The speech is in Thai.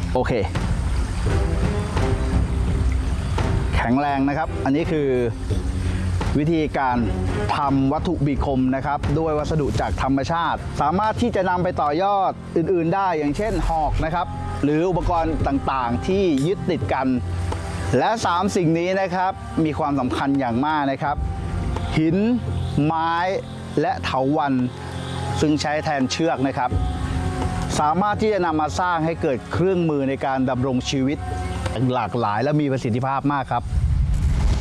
โอเคแข็งแรงนะครับอันนี้คือวิธีการทำวัตถุบีคมนะครับด้วยวัสดุจากธรรมชาติสามารถที่จะนำไปต่อยอดอื่นๆได้อย่างเช่นหอกนะครับหรืออุปกรณ์ต่างๆที่ยึดติดกันและ3สิ่งนี้นะครับมีความสำคัญอย่างมากนะครับหินไม้และเถาวัลย์ซึ่งใช้แทนเชือกนะครับสามารถที่จะนำมาสร้างให้เกิดเครื่องมือในการดำรงชีวิตหลากหลายและมีประสิทธิภาพมากครับ